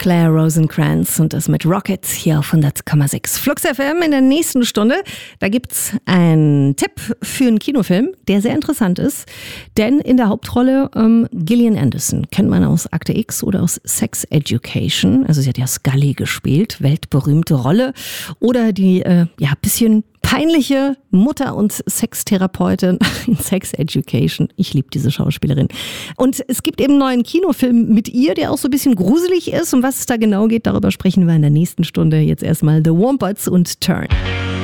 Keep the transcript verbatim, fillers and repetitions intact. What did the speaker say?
Claire Rosencrantz und das mit Rockets hier auf hundert Komma sechs. Flux F M in der nächsten Stunde. Da gibt's einen Tipp für einen Kinofilm, der sehr interessant ist. Denn in der Hauptrolle ähm, Gillian Anderson, kennt man aus Akte X oder aus Sex Education. Also sie hat ja Scully gespielt, weltberühmte Rolle. Oder die äh, ja bisschen peinliche Mutter und Sextherapeutin in Sex Education. Ich liebe diese Schauspielerin. Und es gibt eben einen neuen Kinofilm mit ihr, der auch so ein bisschen gruselig ist. Um was es da genau geht, darüber sprechen wir in der nächsten Stunde. Jetzt erstmal The Wombats und Turn.